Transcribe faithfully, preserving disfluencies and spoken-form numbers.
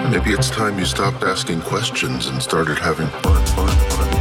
Maybe it's time you stopped asking questions and started having fun, fun, fun.